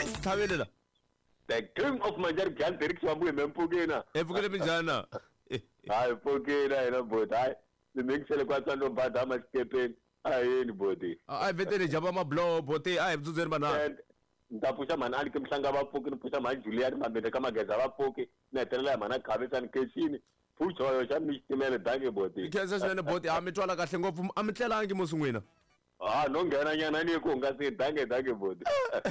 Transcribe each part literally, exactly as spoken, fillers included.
Thabelela. The king of Manjar Gan Derek Swabu Mempugena. Epukele minjana. Hayi Pugena yena bot hayi. Nimekisele kwatsando bada maskepen. Hayi anybody. Hayi vetele jaba ma blow bote hayi mtsuzeni bana. Ndapusha mana ali kumhlanga bapoke nipusha ma Julian mabende kama geza bapoke. Netelela mana khabisa nikeshini. Futhi hoyo cha mishimele dange bote. Ikhenza sinene bote amitwala kahle ngopfu amitlelangi musungwina. Ah no ngena nyana ni ko ngase dange dange bote.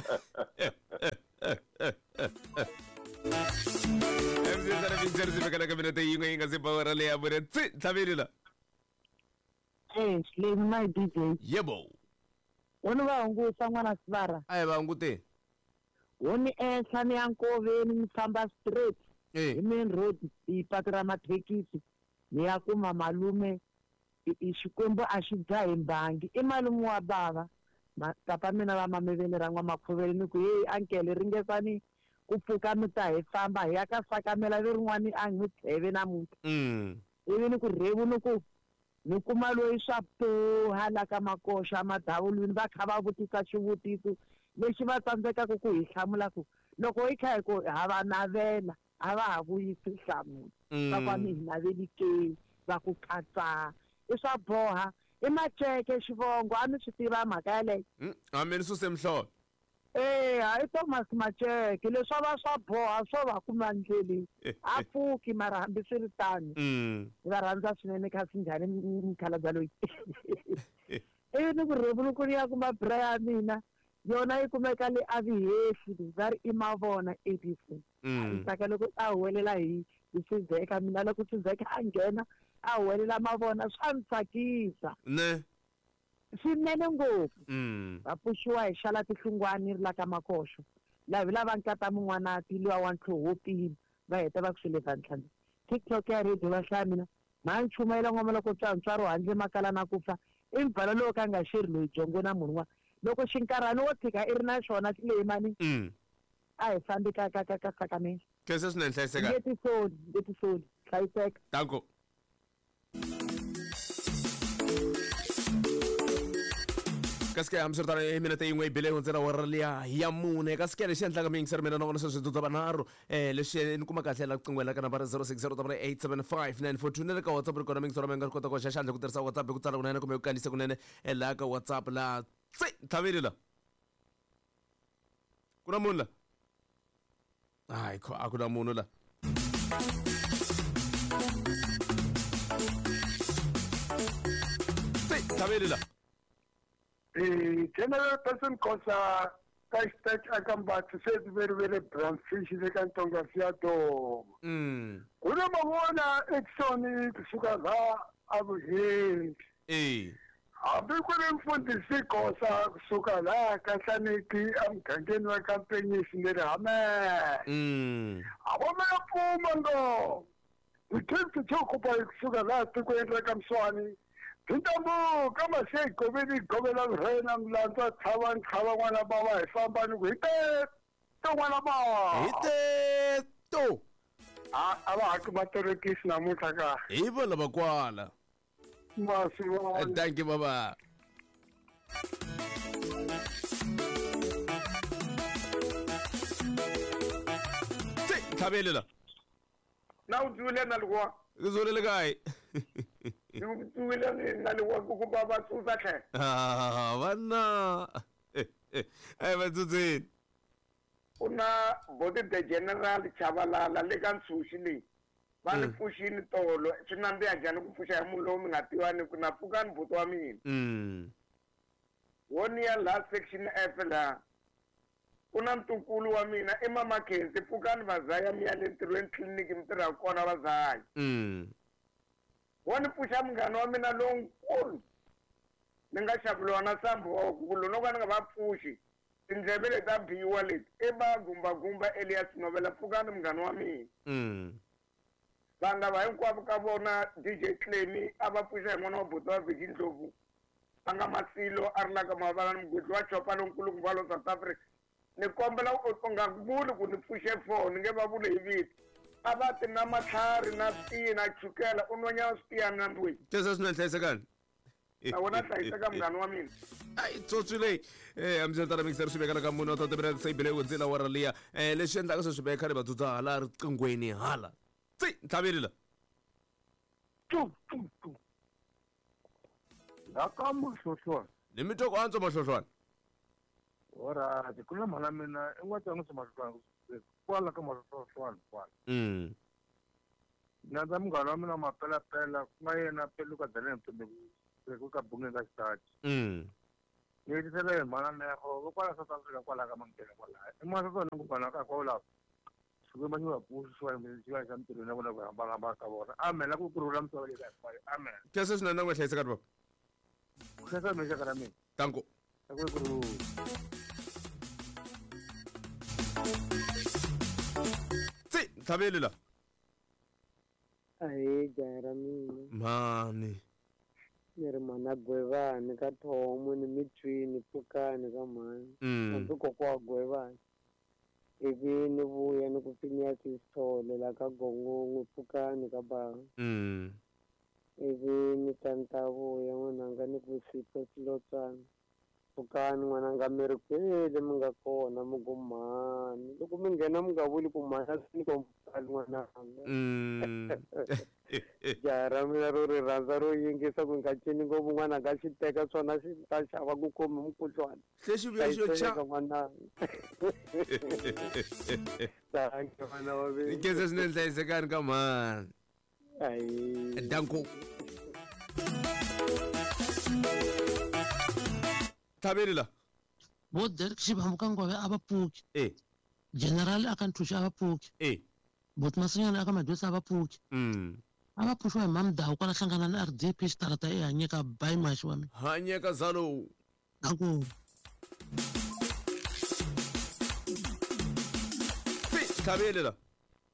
Emzizana binzeri zibekana kabinete yingo inga zibawara le abure tsi Thabelela. Eh, le my D J. Yebo. Wona ba ngo sangwana sibara. Ayi ba ngute. Woni eh hlani yankoveni mfamba straight. Eh. Main road ipatira mathekisi. Ni yakuma malume ixikwembu a xi dya hi mbangi I malume wa bava papa mina va mameveni ra n'wamakhoveli ni ku hey ankele ringesani ku pfuka mi ta hi famba hi ya ka sakamela lerin'wani a n'wi tsheve namuntlha Mm. ivi ni ku rhevu ni ku ni kuma loyi swa boha la ka makoxa madavulwini va kha va vutisa xivutiso lexi va tsandzekaka ku hi hlamula ku loko hi kha hi ku hava navela a va ha vuyisi nhlamulo va kwa mi hi naveli ke va ku katsa I swa boha I maceke xivongo a mi swi tiva mhaka yaleyo Ameni susemhlo. eh hayi Thomas Maceke leswi va swa boha swo va kuma ndleleni a pfuki mara hambi swi ri tano Mm. va rhandza swinene kasi njhani mkhalabya loyi eh ni ku revulu ya kuma bra ya mina yona yi kumeka le Avihesi va ri I mavona eighty-four saka loko a huwelela hi hi Sizeka mina loko Sizeka a nghena a huwelela mavona swa ni tsakisa Ne. swinene ngopfu Mm. va puxiwa hi xala tihlungwani ri la ka makoxo lavi lava nkata mun'wana tiliwa wa nhloho pima va heta va ku swileva ntlhanu TikTok ya radio va hlaya mina ma nchumayela n'wama loko tsantswaro handle makala na ku fa I mbhalo lowu ka nga xiri loyi jongo na munhu wa loko xinkarhani wo tshika I ri na xona leyi mani Mm. a hi fambi ka ka ka ka sakamela Kese swinene hlayiseka. ngeti soni ngeti soni hlayiseka Danko. Kaske amsirtana e minute yin'we bile hundzela wara liya ya mune kaske lexi endlaka mingiseri mina na vona sweswi dzudza vanharhu eh lexi ni kuma kahle la qingwela ka nambara zero six zero eight seven five nine four two nele ka WhatsApp ri kona mingiseri mi nga kota ku hoxa xandla ku tirhisa WhatsApp hi ku tsala kunene kumbe ku kanisa kunene la ka WhatsApp la tsi Thabelela kuna munhu la hayi kho a ku na munhu la tsi Thabelela. The general person kosa hashtag akambathi said very very brown fish lekantonga siyato. Mm. Kuna mabona eksoni kusuka la abuhe. Eh. Abikho lemfundisi kosa kusuka la kahlaniki amgangeni wa campaign isinele hame. Mm. Aboma yaphuma ngo. We came to talk about kusuka la tikwenza kamswani. Ntambu kama se gobeni gobela rena mlanza thawan thawa ngwana baba hi famba ni ku hite to ngwana baba Hite to a ava haki materekisi namuntlha ka hi vona vakwala masi wa thank you baba tsi Thabelela na udzule na lwa kuzolele kai udzule na lwa ku baba susa hle ah vana eh batsutseni una body the general chabalala le ka nsushi leyi va ni pfuxini tolo swi nandziha njhani ku pfuxa hi munhu lowu mi nga tivani ku na pfuka ni buti wa mina mm woni ya last section F la kuna ntukulu wa mina I mama Kenzi pfukani vazaya mi ya le ntirhweni tliliniki mi tirha kona vazaya mm woni pfuxa munghana wa mina lonkulu ni nga xavuliwa na sambu wa ku loko ni nga va pfuxi tindleve leti ta biyiwa leti I va gumbagumba Elias Novela pfukani munghana wa mina mm vanga va hinkwavo ka vona D J Clemi a va pfuxa hi n'wana wa buti wa Viki Ndlovu a nga Masilo a ri la ka mavala ni mugodi wa chopa lonkulu ngwalo South Africa ni kombela u nga vuli ku ni pfuxe phone nge va vule hi vito a va ti na matlhari na tiyi na chukela u nwonya switiyani na ndwi kese swinene hlayisekani na wona hlayiseka munghana wa mina ai tsotsi leyi eh hambiswiritano mixer swi vekela ka munhu tota mina se bile ku ndzila wa raliya eh leswi endlaka sweswi veka ri vatsutsa hala riqingweni hala tsi tlhaveli la Ngaka muhlohlwana. ni mi twa ku antswa mahlohlwana Ora, dikula mala mina engwatsa ngso mahlohlwana. Kwala ka mahlohlwana kwala. mm Nandza munghana wa mina mapela pela ku nga yena pelu ka dale mtumbe ku ka bunge ka start. mm Ni tisele hi mala na ho kwala sa tsaka kwala ka mangela kwala. Emasa tsona ku bana ka kwala. Suke manje wa pushi shwa mi jiwa ka mtiro na bona ku hamba hamba ka bona. Amen la ku kurula mtsawale ka kwala. Amen. ke se swi na ngwe hlayiseka baba Khasa me jaka mina. tanko Ku ku tsi tlhaveli la Ahe jara mina mani ni ri mana gwevani ka thomo ni mitwini pfukani ka mhani mm hambi kokwa gwevani ivi ni vuya ni ku pfinya sisithole la ka gongongo pfukani ka banga mm ivi ni ta ni ta vuya n'wananga ni ku sipho swilotswana pfukani n'wananga mi ri kwele mi nga kona mi ku mhani loko mi nghena mi nga vuli ku mhani ni ko mpfukani n'wananga mm jaha ra mina ro ri rhandza ro yingisa ku nga cini ngopfu n'wananga xi teka swona xi ta xava ku khomi mukhuhlwana se xi vuya xo cha n'wananga thank you n'wana wa mina ke se swi ne hlayisekani ka mani ayi danko tlhaveli la bo Derek Shibhambuka Ngwebe aba phuki eh general akanthusha aba phuki eh bot masinyana aka madwesa aba phuki mm aba phushwa hi mamdawu kwala hlangana na R D P starata e hanyeka by mash wa mina hanyeka zalo danko tlhaveli la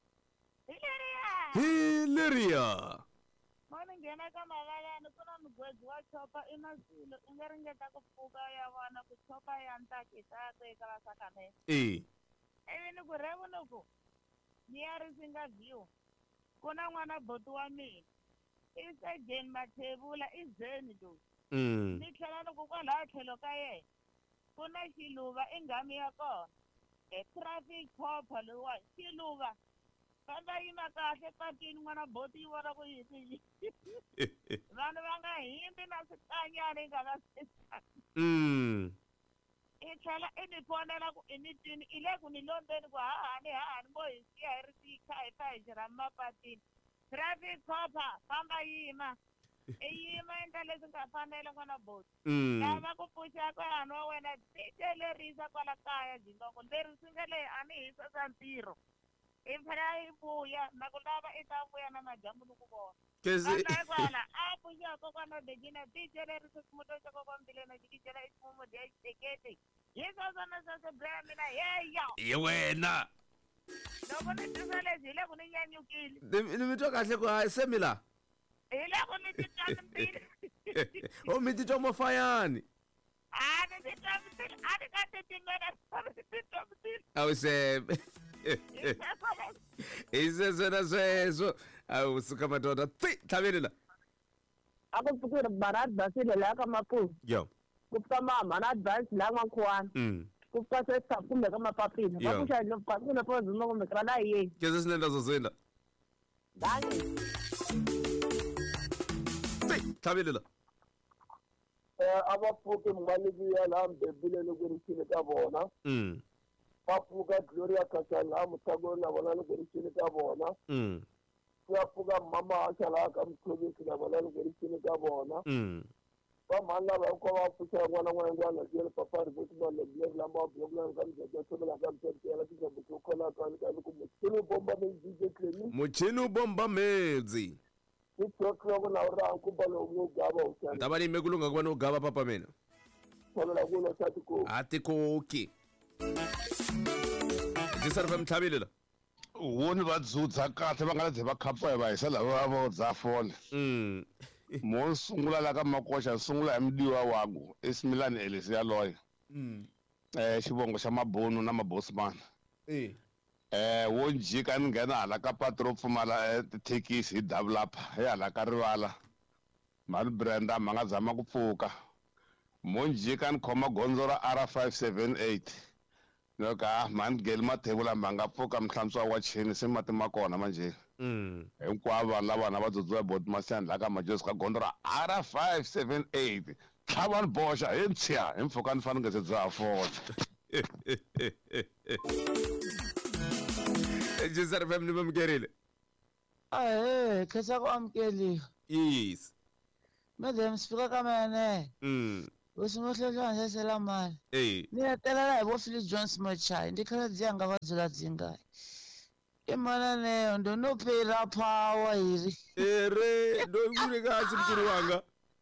Hilaria Mani nghena ka mavalani ku na mugwedzi wa chopa emasilo i nga ringeta ku pfuka ya vona ku chopa ya ntakisaka eka vasakamela eh ivi ni ku revunuku ni ya ri swi nga vhiwa ku na n'wana boti wa mina i sejeni mathevula i zeni lowu mm ni tlhela loko kwalaha tlhelo ka yena ku na xiluva i ngami ya kona e traffic copper lowa xiluva famba yima kahle patwini n'wana boti yi vona ku yini vanhu va nga himbi na swikanyana yi nga va mm i tlhela i ni fonela ku i ni twini i le ku ni lombeni ku hahani hahani mo hi siya hi ri tikha hi ta hi xirhami mapatwini traffic copper famba yima i yima endla leswi nga fanela n'wana boti mm lava ku pfuxaka hani wa wena titelerisa kwala kaya jingongo leri swi nga leyi a ni hisa swa ntirho i phela i vuya na ku lava i ta vuya na madyambu ni ku vona ke se kambe kwala a pfuxa kokwana Dejina titelerisa ximuto xa kokwana Mbilena xikicela eximumudi ya xitekete hi swaswona swa swibreya mina yeyo hi wena loko ni tisa leswi hi le ku ni nyanyukile ni ni mi twa kahle ku hayi se mi la hi le ku ni titwa mintini o mi titwa mofayani a ni titwa mintini a ni ka titingwena ni titwa mintini awu se hi sweswo hi sweswo na sweswo awu suka madoda tsi tlhaveli la a ku pfukiri bana advasile la ka mapulu yo ku pfuka mama na advance la n'wankhuwana mm ku pfuka se kumbe ka mapapila Yeah. va pfuxa hi kumbe pozima kumbe kira la hi yeni ke se swi ne endla zozwenda dangi tsi tlhaveli la a va pfuki maliviya laha mbebuleni ku ri xini ka vona mm va pfuka Gloria Kachani laha Mutagoni na vona ni ku ri xini ka vona mm va pfuka mama Hasha laha ka Mthomisi na vona ni ku ri xini ka vona mm va mhani lava hinkwavo va pfuxa n'wana n'wana n'wana jele papa ri kuti va lebile lama va bula ka mjeke tshola ka mjeke ya tinga ku kola ka ni ka ku mutini bomba ni D J Clemi muchini u bomba medzi ni tsoklo na ura ku balo mu gaba u tsana ndaba leyi mekulunga ku va ni u gava papa mina tshola ku no tsati ku a tikoki disarfa mtlhaveli la woni va dzudza kahle va nga le va khapfa hi va hisa lava va dza fole mm mo sungula la ka makoxa sungula hi mudiwa wangu esimilani elisi ya loya mm eh xivongo xa mabunu na mabosman eh eh wo njika ni nghena hala ka patro pfumala tithekisi hi developer hi hala ka rivala mali Brenda manga zama ku pfuka monjika ni khoma gondzo ra R five seven eight loko ah mani geli mathebula manga pfuka mihlantswa wa chini se mati ma kona manje mm hinkwavo vanhu lava na va dzodziwa bot masiyani ka majosi ka gondzo ra R five seven eight tlhava ni boxa hi ntshiya hi mpfhuka ni fanele ngeze bya fota Jesar F M ni bamukerile Ahe, khetsa ku amukeliwa. yes Madam Speaker ka mene. mm Usimohlohlo nje selamani. eh Ni hetelela hi vo Philip Jones Mochai, ndi khala dziyanga va dzula dzingai. Imana ne ndo no phela power hiri. ere ndo ngure ka mkuru wanga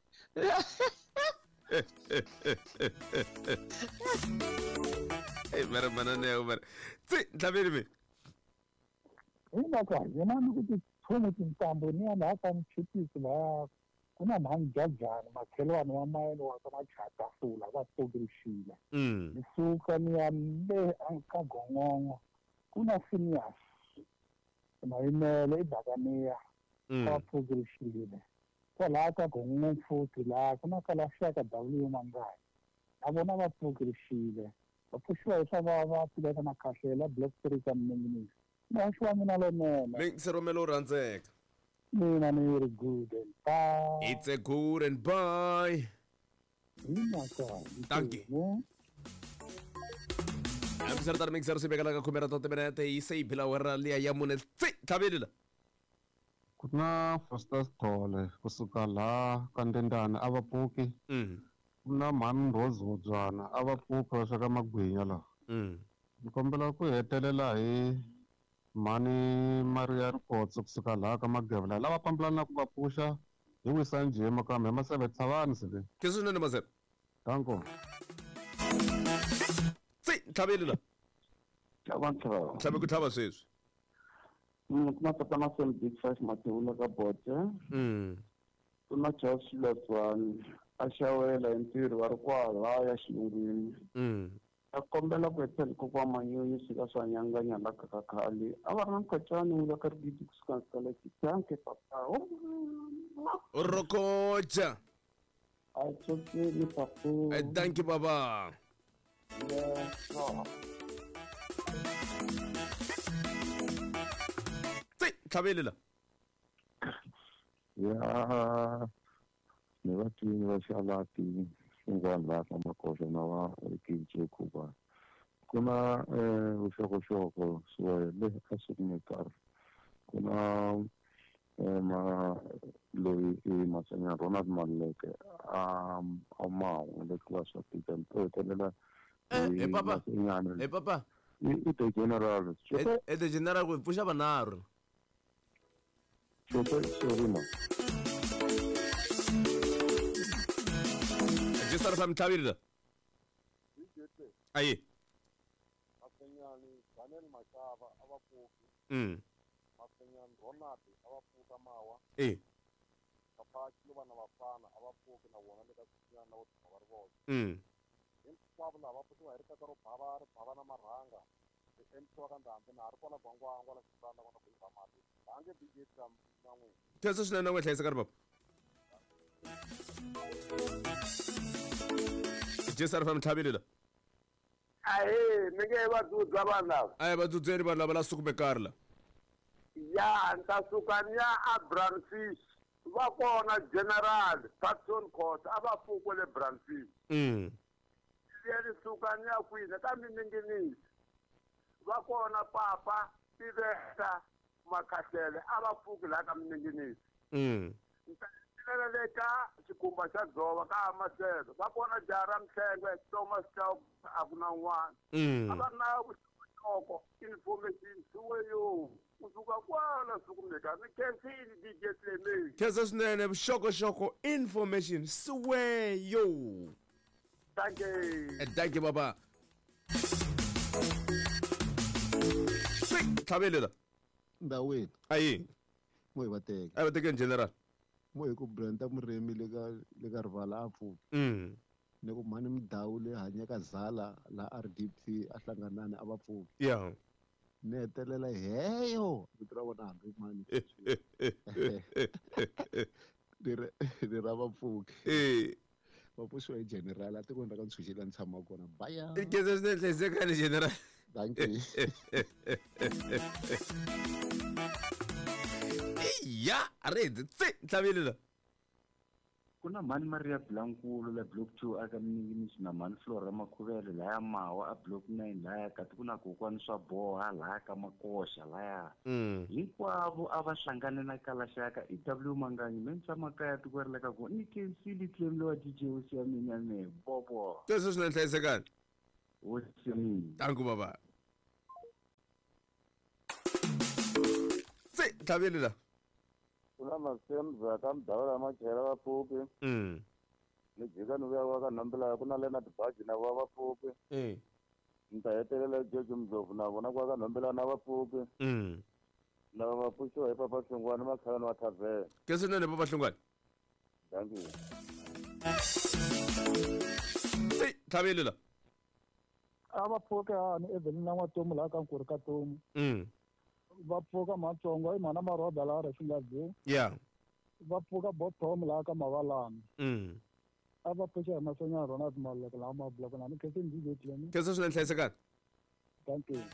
eh mara mana ne umar tsi tlabele me Inaka, yena ni kuti tshone tintambo ni ala ka mchipisi va kuna mhanjajana makhelwane wa mayeni wa ka machatafula va togirishila. mm Nisuka ni ya le anka gongongo. Kuna seniors. Na imele idagania mm va togirishile. Kwa la ka gongongo mfuti la kuna kala shaka W mangai. Abona va togirishile. Vapushiwa isa va va pileta na kahlela black street ka mnengini. Nashwa mina lo nene. Mix Romelo Ranzek. Mina ni very good and bye. It's a good and bye. Inaka. Thank you. I'm certain mixer se begala ka khumera tote benete i sei bila wera lia ya munel tsi tlabelila Kuna Fosters Tole kusuka la kandendana abapuki mm kuna mani Rozodzwana abapuki va sweka magwinya la mm ni kombela ku hetelela hi mani Maria Rikotso kusuka la ka magevela lava pambulana ku va pusha hi wisanjema kambe maseve thavani sebe ke swi nene mazep tanko tsi tlabelila Tlhava tlhabe ku tlhava sweswi kuna tata masem big five mathewula ka bote mm kuna Charles Leswan a xawela hi ntirho wa ri kwalaya xilungwini mm a kombela ku hetela kokwa manyunyu sika swa nyanganyana ka ka khali a va ri na mkhacani wu la ka rigidi kusuka nsala titanke papa o rokoja a tsokeli papu eh thank you baba yes tsi tlabelila ya ni vatini va xalati vanhu va ka makoxa na va rikiji kuva ku na vuxokoxoko swo le a swi ni nkarhi ku na ma loyi i Masanyana Ronald Maluleke a a mawu le ku va swa tika to hetelela eh papa eh papa i the general eh the general ku pusha banaro choto sorry ma Jesar F M tlabelila aye Masanyani Daniel Mashava abapuki. mm Masanyani Ronald abapuka mawa. eh Papa kilo bana bafana abapuki na wona le ka tsiyana na utma va ri vona. mm Hinkwavo lava va putiwa hi ri teka ro bava ri bava na marhanga. Hi endliwa ka ndhambi na ha ri kona gwangwangwa la xitana kona ku yiva mati. Bange D J Tram na n'wina. kese swinene n'we hlayisa ka ri baba Jesar F M tlabelila Ahe, mi nge vatsudza vanhu lava. aye vatsutseni vanhu lava la sukumekarila Ya nta suka ni ya Abraham Fish. Va kona General Patson Court a va fuko le Brandfish. mm Yeni suka ni ya kwini ka mininginisi. Va kona Papa Tiveta Makahlele a va fuki la ka mininginisi. mm Ntalele ka xikumba xa dzova ka Maseve. Va kona Jara Mhlengwe Thomas Chau a ku na n'wana. mm A va na vuxokoxoko information suweyo. Kusuka kwala sukumeka ni khensini D J Clement. kese swinene vuxokoxoko information siweyo Thank you. eh thank you baba tsi tlabelila ndawini aye mo hi vateka aye vatekeni general mo hi ku Brenda Muremi le ka le ka rivala a pfuka mm ni ku mani Mdawu le hanyaka Zala la R D P a hlanganani a va pfuka yeah ni hetelela heyo vito ra vona hambi mani ni ra vapfuki eh vapuxiwa hi general a tikweni ra ka ntshunxela ni tshama kona baya keza swi hlayisekani general thank you ya redi tse hlavelela kuna mani Maria Blankulu la block two aka mningini na mani Flora Makhuvele la ya mawa a block nine la ya kati kuna kokwani swa boha la ka makosha la ya hinkwavo a va hlangane na kala xaka i W Manganyi me tshama kaya tikwerela ka ku ni kensili claim lo D J usi ya mina ne bobo kesa swi hlayisekani usi mina tangu baba tse hlavelela kuna masemza ka mdawula machela vapupi mm ni jika ni vuya wa ka Nhombela kuna Leonard Baji na va vapupi eh ni ta hetelela George Mdlovu na vona kwa ka Nhombela na vapupi mm na vapuxiwa hi Papa Hlungwane makhalani wa Tavern kesa nene Papa Hlungwane thank you tse hlavelela ava pfuka hani evelina n'watomu laha ka nkuri ka tomu mm va pfuka matsongo hi mhana maroda laha Rexingazini yeah va pfuka bottom laha ka Mavalani mm a va pfuxa hi Masonyana Ronald Maluleke laha mabloko na ni khensa D J Clem kesa swi hlayisekani thank you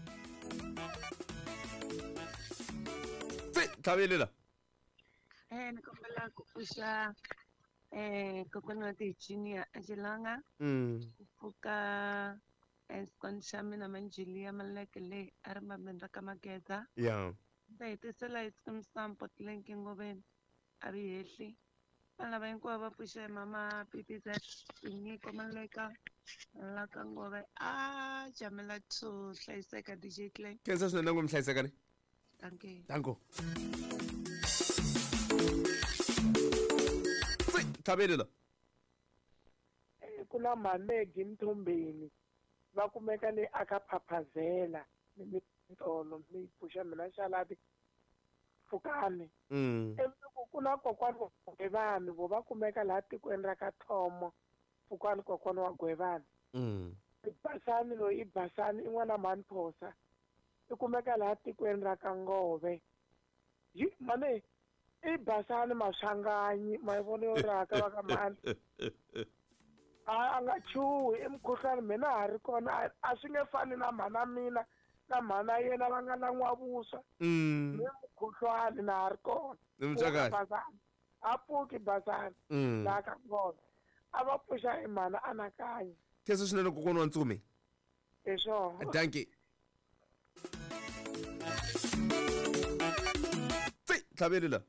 tse hlavelela eh ni kombela ku pfuxa eh kokwani wa Virginia Ajelanga mm pfuka eskwani xa mina Manjulia Maluleke leyi a ri mabindzu ka Mageza yeah ta hetisela hi Samsampo Tilenki Ngoveni a ri hehli va lava hinkwavo va pfuxa hi mama P P Z Nyiko Maluleka la ka Ngove a jamela to hlayiseka D J Clay kesa swi nene ngomni hlayisekani thank you tango tse hlavelela kuna Manegi Mthombeni va kumeka le aka Phaphazela ni mitolo ni pfuxa mina xalapi Pfukani mm evuku kuna kokwani wa Gwevani vo va kumeka laha tikweni ra ka Thomo Pfukani kokwani wa Gwevani mm Basani loyi i Basani i n'wana mani Phosa i kumeka laha tikweni ra ka Ngove yi mane i Basani Maswanganyi ma vona yo raka va ka mani a nga chuhi i mukhuhlwani mina ha ri kona a swi nge fani na mhana mina na mhana yena va nga na n'wavuswa mm ni mukhuhlwani na ha ri kona ni mutsakasi a pfuki Basani mm laha ka Ngove a va pfuxa hi mhana anakanyi kesa swi nene kokwani wa Ntsumi hi swona thank you tse hlavelela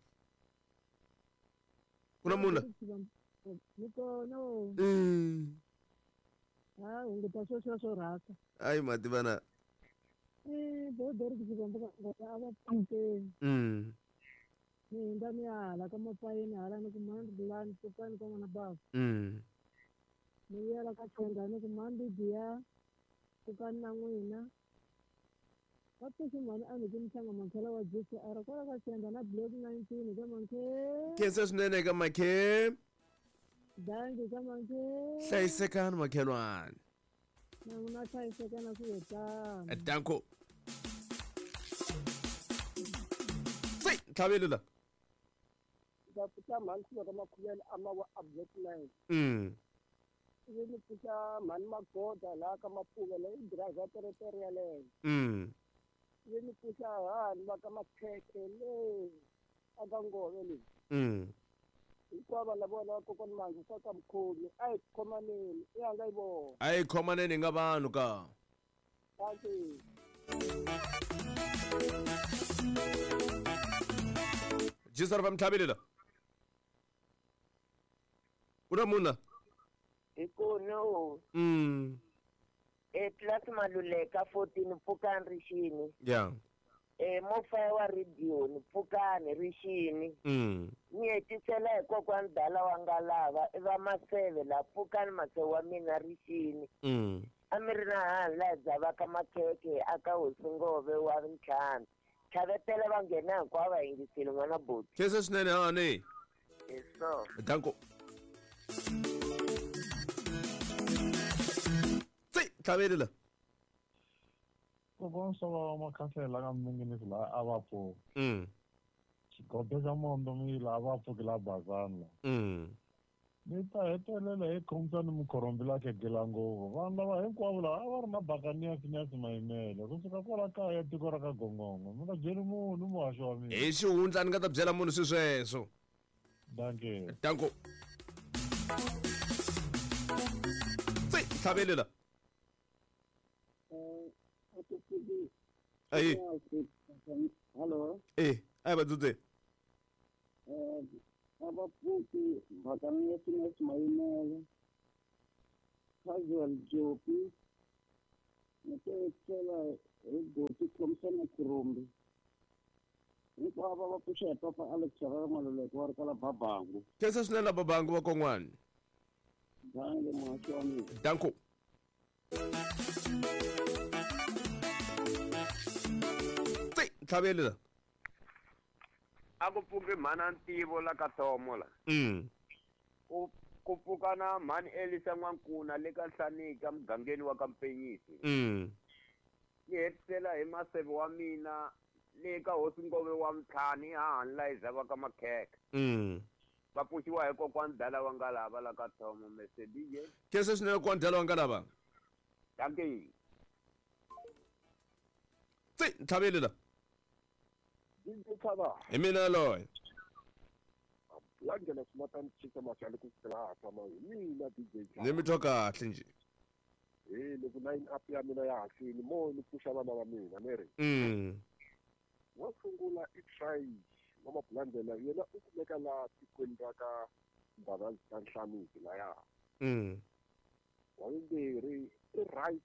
kuna muna niko no mm ha hunguta sweswo swo rhasa ai mativana eh bodori ku zibamba ka ava panteni mm ni hinda ni hala ka mapayeni hala ni ku mandi bilani Pfukani ka n'wana bava mm ni yela ka Tshwenga ni ku mandi dia Pfukani na n'wina va pfuxi mhani a niki Mhlanga Mankhela wa J C R kwala ka Tshwenga na block nineteen ka Mankhe kesa swinene ka Makhe dangi ka Mankhe hlayisekani makhelwane na n'wina hlayisekana swi hetana tanko tse hlavelela va pfuxa mhani Flora Makhuvele ama wa block nine mm ivi ni pfuxa mhani Magoda laha ka Mapfuvela i driver teretere yaleyo mm ivi ni pfuxa hahani va ka Makhekhe le aka Ngove leyi mm hinkwavo lavona va kokwani mangu ka ka Mkhomi a hi khomaneni i anga yi vona a hi khomaneni nga vanhu ka thank you jisara va mtlhavelela kuna muna ikono mm e class Maluleka fourteen Pfukani Rixini yeah e mofa wa radio ni Pfukani Rixini mm ni hetisela hi kokwani Dala wa Ngalava i va Maseve la Pfukani Mase wa mina Rixini mm a mi ri na hala dzava ka Makhekhe aka Hosi Ngove wa ntlhanu tlhavetela va nghena hinkwavo va yingisile n'wana boti kesa swinene hani hi so tanko tse hlavelela kokwani swa va Makhasela ka Mninginisi laha a va pfuka mm xikope xa mondo mi lava pfuki la basana mm mi ta hetelela hi khomisa ni mukhorombi la khegela ngopfu vanhu lava hinkwavo lava a va ri na bakaniyasinyasi mayimele kusuka kwala kaya tiko ra ka gongongo mi nga byeli munhu muhaxo wa mina hi xihundla ni nga ta byela munhu swi sweswo danke danko tsi tlhavelela ayi Hello. eh ayi batsutse Eh, abafundi bakamyesinesi mayimele casual jopi nitecela igoti khomsana kurumbi hinkwavo va pfuxa hi papa alex xavela maluleko wa ri kala babangu kesa swinene la babangu va kon'wani dange muhaxi wa mina danko tsi tlhavelela a ku pfuki mhana ntivo la ka tomo la mm ku ku pfuka na mhani elisa n'wankuna le ka nhlanika mugangeni wa ka mpenyisi mm ni hetisela hi maseve wa mina le ka hosi ngove wa mtlhani hahanla hi zava ka makheka mm va pfuxiwa hi kokwani dala wa nga lava la ka tomo mesedije kesa swinene kwa ndlela wa nga lava danke tsi tlhavelela ndikaba hi mina loyo langela simatani chisa machali kusukela hasa ma mina D J ni mi twa kahle nje eh loko line up ya mina ya hasini mo ni pfusha vana va mina ni ri mm wa sungula i try mama Blandela yena u kumeka la tikweni ra ka Mbabane ta Nhlaniki la ya mm wa vumbirhi i right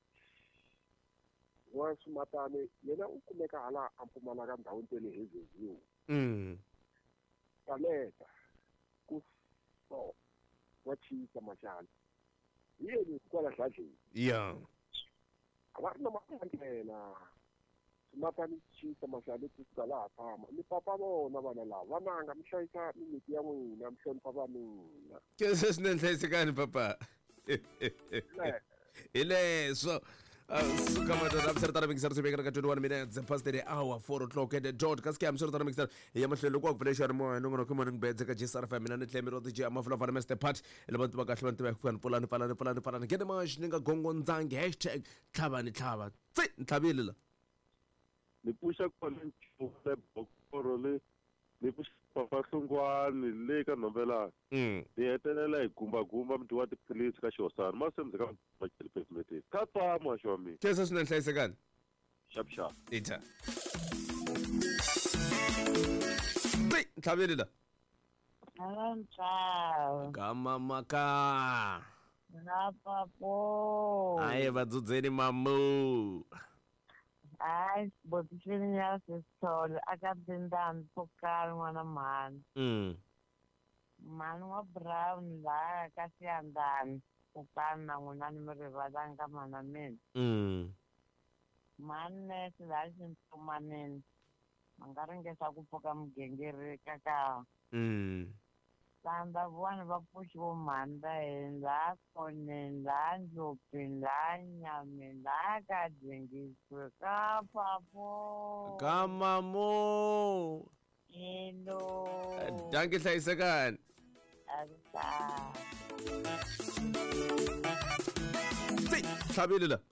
wa Sumatane yena u kumeka hala a Mpumalanga ndhawini tele Hazyview mm taleta ku so wa chisa machali yini kwala dladleni yeah a va ri na maendlela Sumatane chisa machali kusuka laha tshama ni papa vona vana lava vananga mi hlayisa mimiti ya n'wina mi hlonipha vanuna kesa swinene hlayisekani papa hi leswo suka matata mi swiritana mikisaro swi vekela ka twenty-one minutes past the hour four o'clock at the dot kasi ke ya mi swiritana mikisaro hi ya mahlweni loko wa ku pfulexani moya ni ngona khumani ngbedze ka J S R F M mina ni tlemiro ti ja mafulafana Mister Pat le bantu ba kahle bantu ba ku pulani pulani pulani pulani get mash ni nga gongondzangi hashtag tlhava ni tlhava tsi ni tlhavile la ni pfuxa kona le bokoro le ni pfuxa papa Hlungwani le ka Nhombelani mm ni hetelela hi gumbagumba miti wa tiphilisi ka Xihosana ma semze ka macheli pavement ka tsama xo mina kesa swinene hlayisekani sharp sharp ita tsi ni tlhavile la Hello, ciao. kama maka Rapapo. aye vadzudzeni mamu Ai, botifini ya sisitolo aka tindani pokali n'wana mhani. mm Mhani wa Brown laya ka Xiyandani pokali na n'wina ni mi rivalanga ka mana mina. mm Mhani nese laha xintsumanini. Ma nga ringesa ku pfuka migingirika ka. mm Sandza vona va pfuxi vo mhani va hina laha Khoneni laha Njopini laha Nyameni laha ka Dyengiswe ka Papo. ka mamo Hello. danke hlayisekani Asa. tsi tlhavile la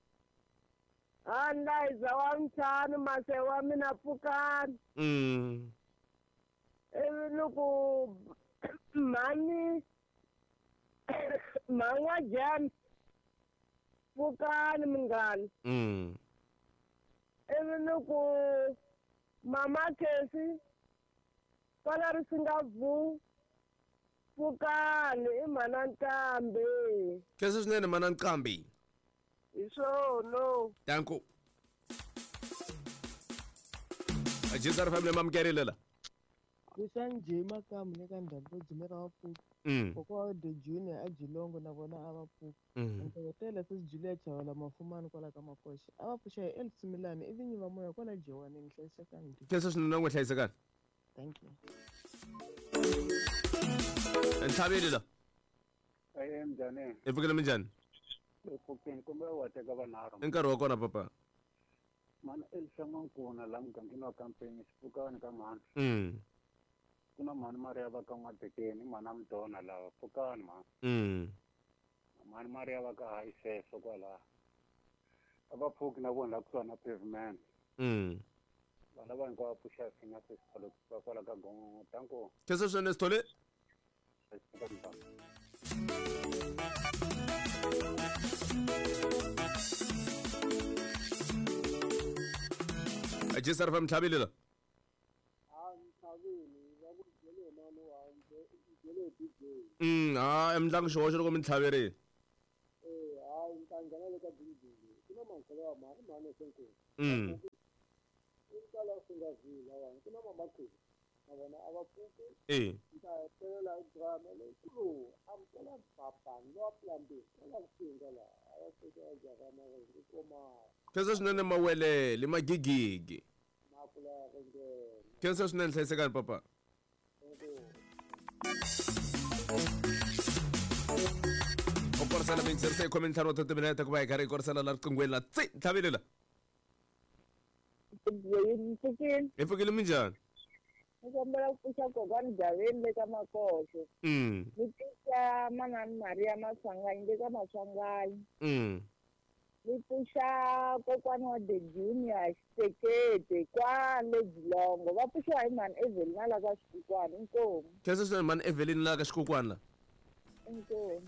Andaiza wa mtshani mase wa mina pfukani. mm Ivi loko mhani mhani wa Jan pfukani munghana. mm Ivi loko mama Kesi kwala ri Singapore pfukani i mhana Nkambi. kesa swinene mana nqambi Hi swono. danko a J S R F M le mamukerile la Kusan J Makamu le ka ndhavuko dzimera wa pfuka. mm Kokwa de Junior a Jilongo na vona a va pfuka. mm Ntokotelwa sis Juliet Chavala Mafumani kwala ka Makoxa. A va pfuxa hi Elf Similani ivi nyiva moya kwala Jewani ni hlayisekani. kesa swinene n'we hlayisekani Thank you. ni tlhavile la Aye mjane. i pfukile minjhani Epfukeni kumbe wa teka vanharhu. i nkarhi wa kona papa mani elisangwankuna la mugangeni wa kampeni Pfukani ka mani mm ku na mani Maria va ka N'watekeni mani Mdona lava Pfukani mani mm mani Maria va ka Hiseso kwala a va pfuki na vona la kusuhani na pavement mm va lava hinkwavo puxa fina sesitolo kusuka kwala ka gongongo tanko kese swene sithole ajisar fam thabile la mm ah emdlang shosho lo kumthabere mm eh kese swinene mawelele magigigi kese swinene hlayisekani papa o korsala mintserse e commentano tete minete ku va hi karhi hi korsala la riqingweni la tsi thabile la hi pfukile minjhani ni kombela ku pfuxa kokwani Javeni le ka Makoxo mm ni pfuxa manani Maria Maswanganyi le ka Maswanganyi mm ni pfuxa kokwani wa The Junior Xtekete kwale Dzilongo va pfuxiwa hi mani Evelyn la ka Xikukwana inkomu kese swinene mani Evelyn la ka Xikukwana inkomu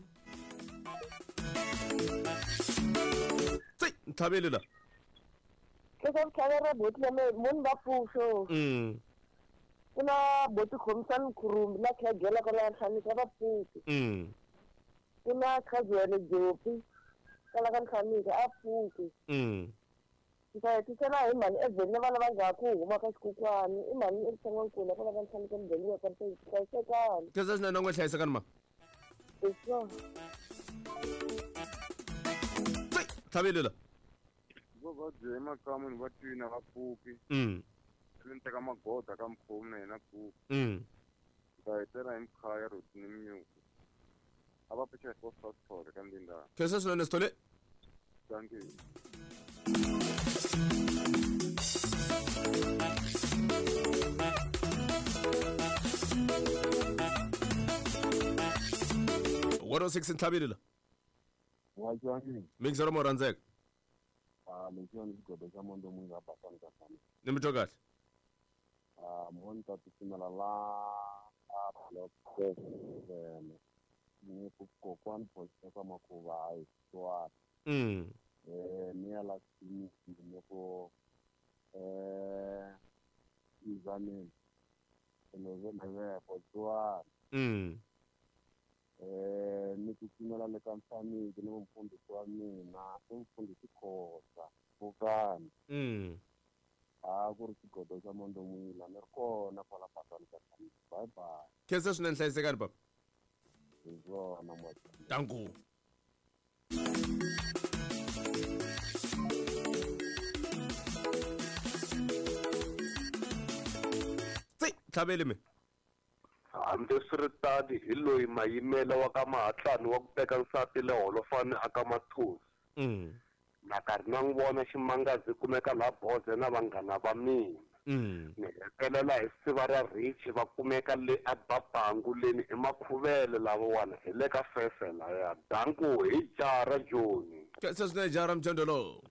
tsi thabile la kese mthavera boti le munhu va pfuxo mm ku na boti Khomisani Mkhurumbi la khegela ka la ntlhani ka vapfuki mm ku na Khazwele Jopi ka la ka ntlhani ka a pfuki mm ni ta hetisela hi mani Evelyn vana va nga ku huma ka Xikukwani i mani elisangwankulu ka la ka ntlhani ka mudeni wa ka hlayisekani kese swinene u nga hlayisekani ma eso tsi thabile la vo va byele makamu ni va twina va pfuki mm ni teka magoda ka mkhomi na yena pfuki mm ta hetela hi Mkhaya Roti ni Mnyuku a va pfuxa hi South Pole ka Ndindana kese swinene sithole thank you one oh six nthabile la wajwani mingisero mo randzeka ah leswiwa ni xigodo xa mondo munhu a batani ka sana ni mi twa kahle ah moni ta tsimela la a block seven ni ku kokwani posta ka makuva ai swa mm eh ni ala sini ni ko eh izameni no ve na ve potswa mm eh ni ku tsimela le ka mfaniki ni mfundisi wa mina i mfundisi Khoza Pfukani mm ah ku ri xigodo xa mondo mwila ni ri kona kwala patani ka sana bye bye kese swinene hlayisekani papa hi swona mo tanku tsi thabile me hambiswiritani hi loyi mayimela wa ka Mahatlani wa ku teka nsati le holofani aka Mathosi mm na karhi na n'wi vona ximangazi kumeka la Boze na vanghana va mina mm ni hetelela hi siva ra Richi va kumeka le a Babangu leni emakhuvele lavawani hi le ka Fese laya danku hi Jara Joni kese swinene Jara Mjondolo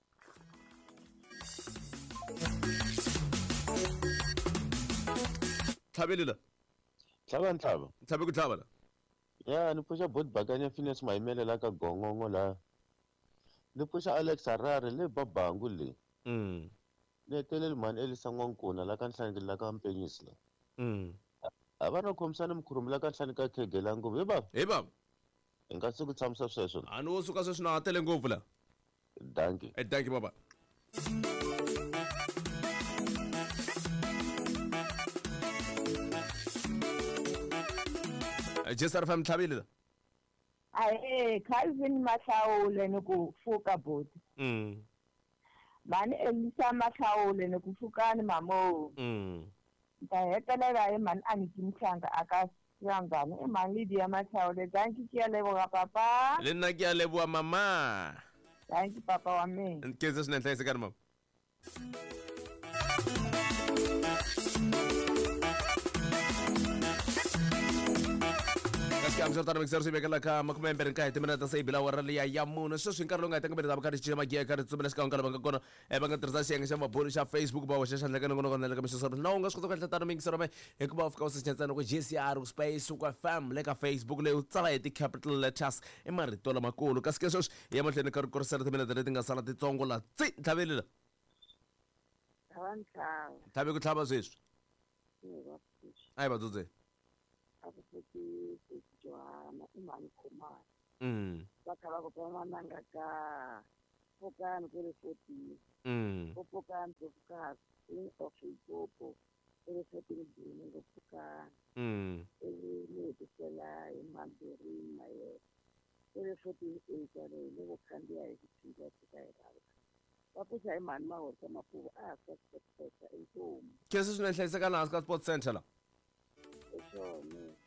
thabile la tlhava ntlhava thlabe ku tlhava la ya ni pfuxa bot bakanya Phineas Maimele la ka Gongongo la ni pfuxa Alex Harare le Babangu le mm ni heteleli mani Elisangwankuna la ka Nhlangi la ka Mpenyisi la mm a va na Khomisani Mkhurumbi la ka Nhlani ka Khegela ngopfu hi baba hi baba hi nga si ku tshamisa sweswo a ni wo suka sweswi na ha tele ngopfu la danki e danki baba Jesar fam thabile la ahe Calvin Mahlawule ni ku fuka boti mm mani Elisa Mahlawule ni ku Pfukani mamo mm ta hetelela hi mani Aniki Mhlanga aka Siyangani i mani Lydia Mahlawule danki ke ya leboga papa le nna ke a leboa mama danki papa wa mina kese swinene hlayisekani mama Kam serta mixer si bekala ka makumen ber kai temena ta sai bila warali ya yamun so sin karlo ngai tang ber ta bakari chima gia kar tu belas ka ongkal bang kono e bang tersa siang sama bolu sha Facebook ba wa sha laga ngono ngono laga miso sor no ngas ko ka ta mixer me e ko ba of course chen tsano ko G C R space ko fam le ka Facebook le utsala e capital letters e mari tola makulu ka ske sos e mo tlene kar korsa temena ta tinga sala ti tsongo la tsi thabelila Thanka. thabe ko thaba sesu ai ba dutse Abuti Joana imani khumana. mm Bakhala ko pamana ngaka. Pokani kule futhi. mm Pokani pokani in office popo. Ele futhi ngini ngokukani. mm Ele nedisela imandiri naye. Ele futhi ikare ngokukhandiya ikithiga tsikaira. Bapusha imani mahorta mapuva asasiphetha inkomo. kese sina hlahisa kana ska sport center la Eshone.